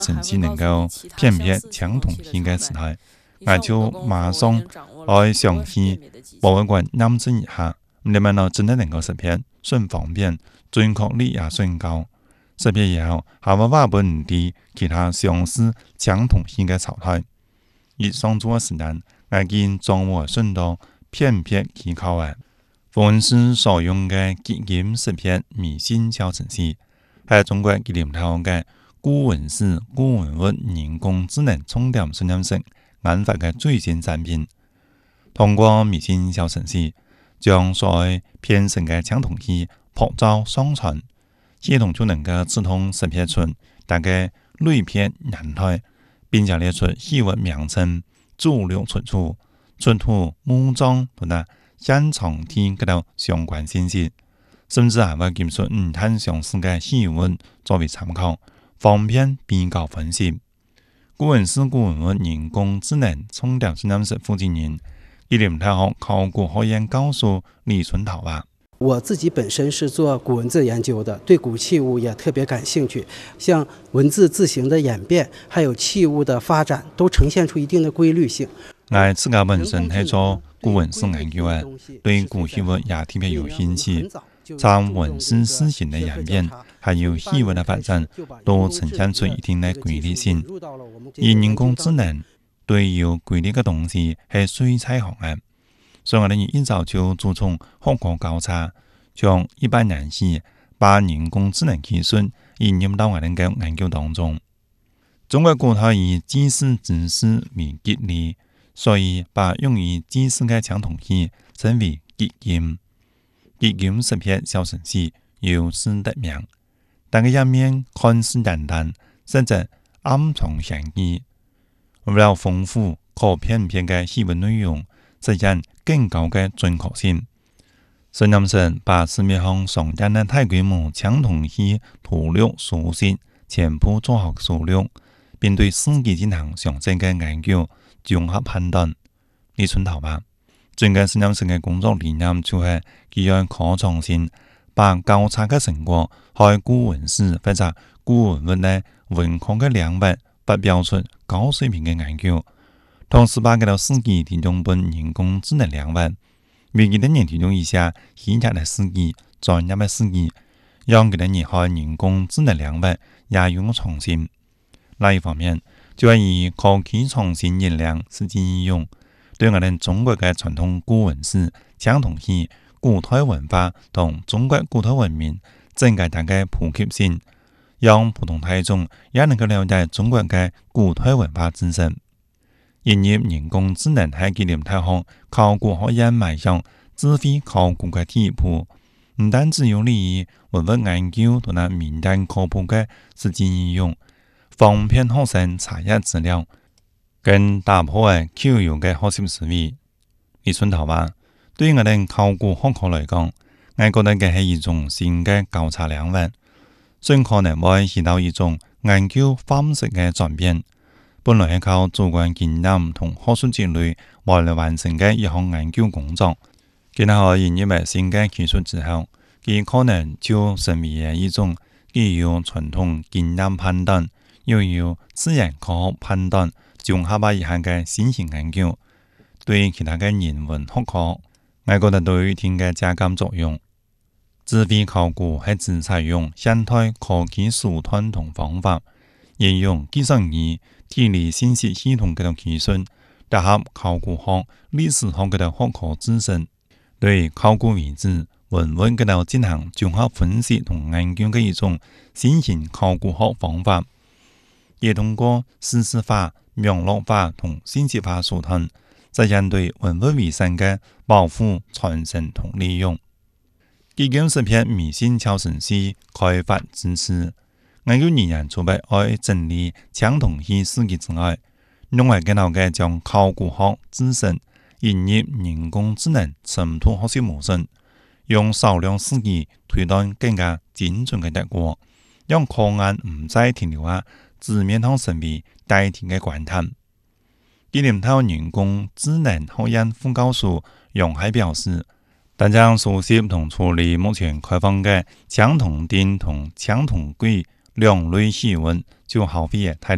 城市能够辨别强同性嘅事态，我就马上来尝试博物馆验证一下，你们呢真的能够识别，顺方便，准确率也算高。识别以后，下我话本地其他相似强同性嘅潮态。以上做嘅时间，我已经掌握顺道辨别技巧嘅。凡是所用嘅基因识别微信小程序，系中国纪念头嘅古文史、古文物人工智能重点实验室研发嘅最新产品。通过微信小程序，将所有偏生嘅强同器拍照上传，系统就能够自动识别出大概类别样态，并且列出细物名称、主流出处、出土墓葬同埋现场体嗰度相关信息，甚至还会检出唔太相似嘅细物作为参考，方便比较分析。古文史古文物人工智能重点实验室负责人纪念大学考古学院教授李春涛话： 我自己本身是做古文字研究的，对古器物也特别感兴趣。像文字字形的演变，还有器物的发展，都呈现出一定的规律性。 我自己本身係做古文史研究嘅，對古器物也特別有興趣。從文字字形的演變，還有器物的發展，都呈現出一定的規律性。而人工智能對有規律嘅東西係水彩行嘅。所以我哋一早就注重學科考察，從100年起把人工智能技術引入到我哋嘅研究當中。中國古代以記事知識為吉利，所以把用於記事嘅強同器稱為基因。基因識別小程序由此得名，但個頁面看似簡單，實則暗藏玄機。為了豐富可辨別嘅新聞內容，實現更高嘅準確性，實驗室把市面上常見嘅大規模強同器圖錄書籍全部做好數錄，並對事件進行詳細嘅研究、綜合判斷。李春濤話：整個實驗室嘅工作理念就係基於可創新，把考察嘅成果喺古文史或者古文物嘅文學嘅領域發表出高水平嘅研究。同時把嗰條事件提供俾人工智能領域，為佢哋人提供一下顯著嘅事件、專業嘅事件，讓佢哋人喺人工智能領域也有創新。另一方面，就係以科技創新力量實際應用，對我哋中國嘅傳統古文史、強同器、古代文化同中國古代文明增加大嘅普及性，讓普通大眾也能夠了解中國嘅古代文化知識。引入人工智能喺紀念大學考古學院邁向智慧考古嘅第一步，唔單止有利於文物研究同埋民間科普嘅實際應用，方便學生查閱資料，更打破嘅舊有嘅學習思維。李春濤話：對於我哋考古學科來講，我覺得嘅係一種新嘅考察領域，盡可能會起到一種研究方式嘅轉變。本來係靠主觀經驗同學術積累來完成嘅一項研究工作，然後引入埋新嘅技術之後，佢可能就成為一種既有傳統經驗判斷，又有自然科學判斷綜合埋一項嘅新型研究，對其他嘅人文學科，我覺得都有一定嘅加減作用。智慧考古係只採用現代科技手段同方法，應用計算機、地理信息系統嗰度技術，結合考古學、歷史學嗰度學科知識，對考古遺址、文物嗰度進行綜合分析同研究嘅一種新型考古學方法。亦通過事實化、網絡化同信息化手段，實現對文物遺產嘅保護、傳承同利用。基因識別微信小程序開發支持。研究人員除咗愛整理強同器事件之外，用嚟更好嘅將考古學知識引入人工智能深度學習模式，用少量事件推斷更加精準嘅結果，讓科研唔再停留喺字面上成為代替嘅觀點。紀念大學人工智能學院副教授楊海表示，大家熟悉同處理目前開放嘅強銅釘同強銅硅兩類細紋就耗費太